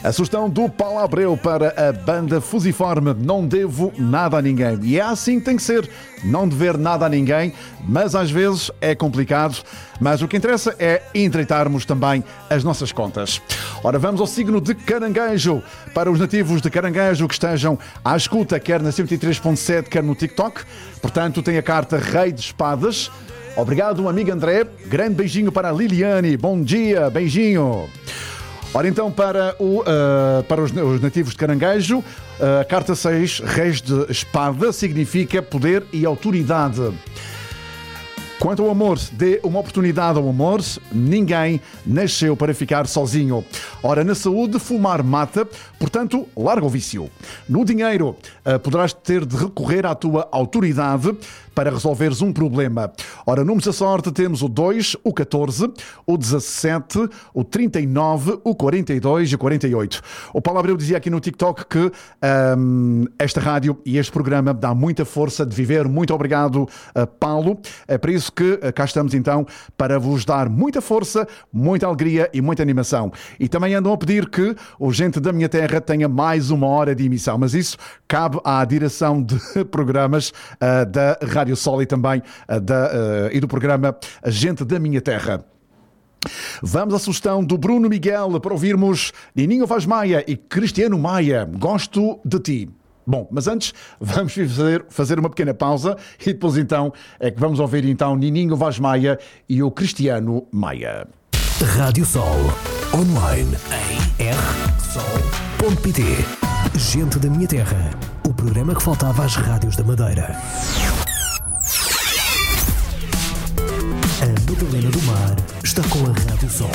A sugestão do Paulo Abreu para a banda Fusiforme, Não Devo Nada a Ninguém. E é assim que tem que ser, não dever nada a ninguém, mas às vezes é complicado. Mas o que interessa é endireitarmos também as nossas contas. Ora, vamos ao signo de Caranguejo. Para os nativos de Caranguejo que estejam à escuta, quer na 103.7, quer no TikTok. Portanto, tem a carta Rei de Espadas. Obrigado, amigo André. Grande beijinho para a Liliane. Bom dia, beijinho. Ora, então, para os nativos de Caranguejo, a carta 6, Reis de Espada, significa poder e autoridade. Quanto ao amor, dê uma oportunidade ao amor. Ninguém nasceu para ficar sozinho. Ora, na saúde, fumar mata, portanto, larga o vício. No dinheiro, poderás ter de recorrer à tua autoridade para resolveres um problema. Ora, números da sorte temos o 2, o 14, o 17, o 39, o 42 e o 48. O Paulo Abreu dizia aqui no TikTok que esta rádio e este programa dá muita força de viver. Muito obrigado, Paulo. É para isso que cá estamos então, para vos dar muita força, muita alegria e muita animação. E também andam a pedir que o Gente da Minha Terra tenha mais uma hora de emissão, mas isso cabe à direção de programas da Rádio Sol e também e do programa Gente da Minha Terra. Vamos à sugestão do Bruno Miguel para ouvirmos Nininho Vaz Maia e Cristiano Maia. Gosto de ti. Bom, mas antes vamos fazer uma pequena pausa e depois então é que vamos ouvir então Nininho Vaz Maia e o Cristiano Maia. Rádio Sol, online em rsol.pt. Gente da Minha Terra, o programa que faltava às rádios da Madeira. A Madalena do Mar está com a Rádio Sol.